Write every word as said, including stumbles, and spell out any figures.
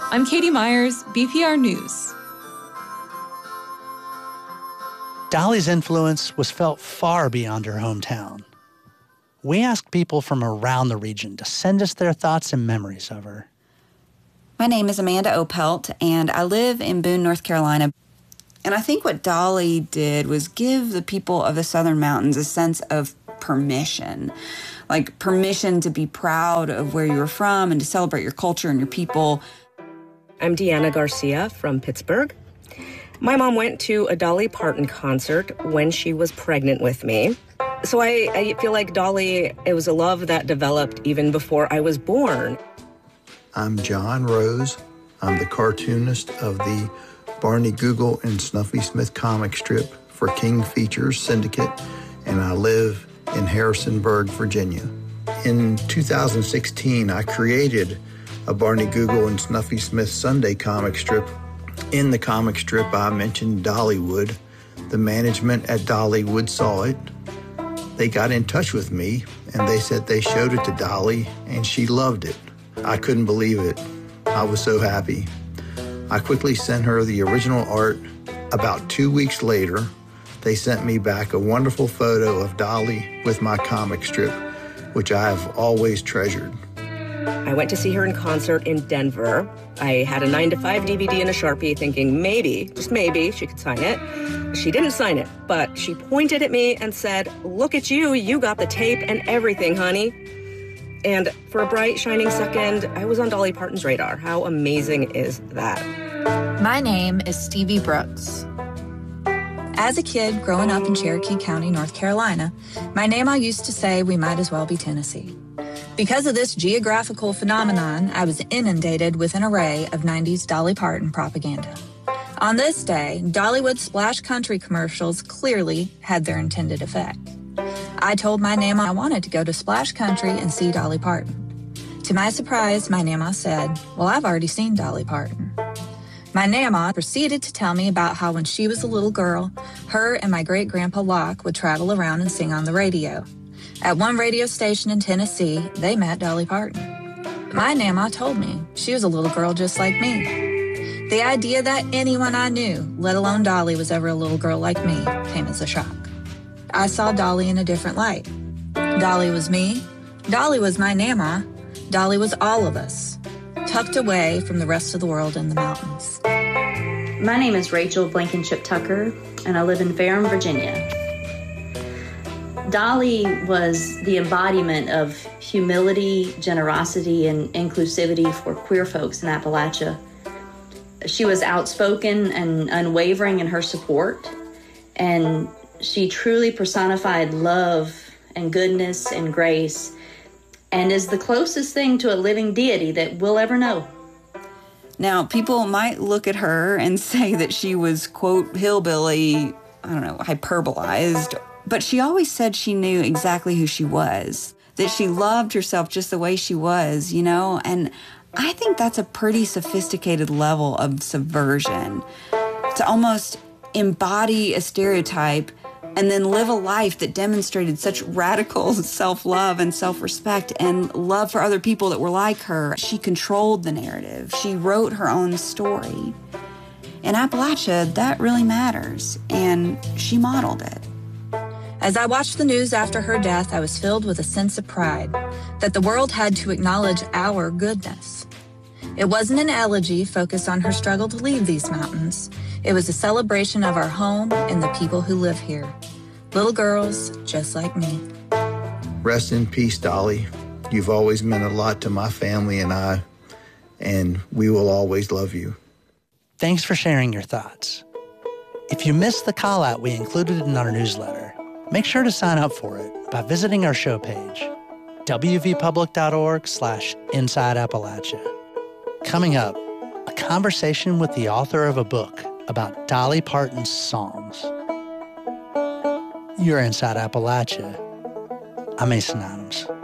I'm Katie Myers, B P R News. Dolly's influence was felt far beyond her hometown. We asked people from around the region to send us their thoughts and memories of her. My name is Amanda Opelt, and I live in Boone, North Carolina. And I think what Dolly did was give the people of the Southern Mountains a sense of permission. Like permission to be proud of where you were from and to celebrate your culture and your people. I'm Deanna Garcia from Pittsburgh. My mom went to a Dolly Parton concert when she was pregnant with me. So I, I feel like Dolly, it was a love that developed even before I was born. I'm John Rose. I'm the cartoonist of the Barney Google and Snuffy Smith comic strip for King Features Syndicate, and I live in Harrisonburg, Virginia. In two thousand sixteen, I created a Barney Google and Snuffy Smith Sunday comic strip. In the comic strip, I mentioned Dollywood. The management at Dollywood saw it. They got in touch with me, and they said they showed it to Dolly, and she loved it. I couldn't believe it. I was so happy. I quickly sent her the original art. About two weeks later, they sent me back a wonderful photo of Dolly with my comic strip, which I have always treasured. I went to see her in concert in Denver. I had a nine to five D V D and a Sharpie thinking maybe, just maybe, she could sign it. She didn't sign it, but she pointed at me and said, "Look at you, you got the tape and everything, honey." And for a bright, shining second, I was on Dolly Parton's radar. How amazing is that? My name is Stevie Brooks. As a kid growing up in Cherokee County, North Carolina, my name I used to say we might as well be Tennessee. Because of this geographical phenomenon, I was inundated with an array of nineties Dolly Parton propaganda. On this day, Dollywood splash country commercials clearly had their intended effect. I told my Nana I wanted to go to Splash Country and see Dolly Parton. To my surprise, my Nana said, "Well, I've already seen Dolly Parton." My Nana proceeded to tell me about how when she was a little girl, her and my great-grandpa Locke would travel around and sing on the radio. At one radio station in Tennessee, they met Dolly Parton. My Nana told me she was a little girl just like me. The idea that anyone I knew, let alone Dolly, was ever a little girl like me came as a shock. I saw Dolly in a different light. Dolly was me. Dolly was my Nana. Dolly was all of us, tucked away from the rest of the world in the mountains. My name is Rachel Blankenship Tucker, and I live in Ferrum, Virginia. Dolly was the embodiment of humility, generosity, and inclusivity for queer folks in Appalachia. She was outspoken and unwavering in her support, and she truly personified love and goodness and grace, and is the closest thing to a living deity that we'll ever know. Now, people might look at her and say that she was, quote, hillbilly, I don't know, hyperbolized, but she always said she knew exactly who she was, that she loved herself just the way she was, you know, and I think that's a pretty sophisticated level of subversion, to almost embody a stereotype and then live a life that demonstrated such radical self-love and self-respect and love for other people that were like her. She controlled the narrative. She wrote her own story. In Appalachia, that really matters, and she modeled it. As I watched the news after her death, I was filled with a sense of pride that the world had to acknowledge our goodness. It wasn't an elegy focused on her struggle to leave these mountains. It was a celebration of our home and the people who live here. Little girls just like me. Rest in peace, Dolly. You've always meant a lot to my family and I, and we will always love you. Thanks for sharing your thoughts. If you missed the call-out we included in our newsletter, make sure to sign up for it by visiting our show page, wvpublic.org slash Inside Appalachia. Coming up, a conversation with the author of a book about Dolly Parton's songs. You're Inside Appalachia. I'm Mason Adams.